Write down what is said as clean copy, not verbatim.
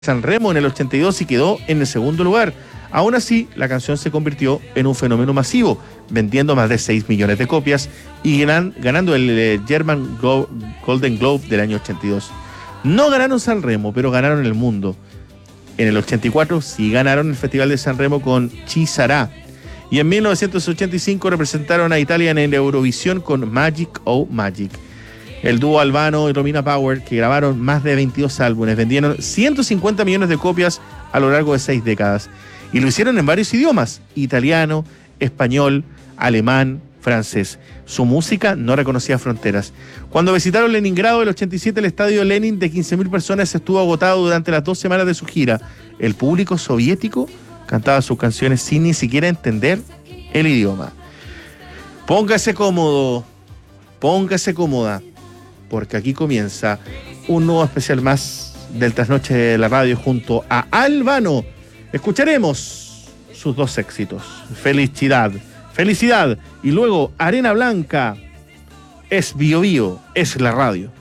Sanremo en el 82 y quedó en el segundo lugar. Aún así, la canción se convirtió en un fenómeno masivo, vendiendo más de 6 millones de copias y ganando el German Golden Globe del año 82. No ganaron Sanremo, pero ganaron el mundo. En el 84 sí ganaron el Festival de Sanremo con Ci Sarà. Y en 1985 representaron a Italia en el Eurovisión con Magic Oh Magic. El dúo Albano y Romina Power, que grabaron más de 22 álbumes, vendieron 150 millones de copias a lo largo de 6 décadas. Y lo hicieron en varios idiomas: italiano, español, alemán, francés. Su música no reconocía fronteras. Cuando visitaron Leningrado el 87, el estadio Lenin de 15.000 personas estuvo agotado durante las 2 semanas de su gira. El público soviético cantaba sus canciones sin ni siquiera entender el idioma. Póngase cómodo, póngase cómoda, porque aquí comienza un nuevo especial más del Trasnoche de la Radio junto a Albano. Escucharemos sus 2 éxitos, Felicidad y luego Arena Blanca. Es Bio Bio, es la radio.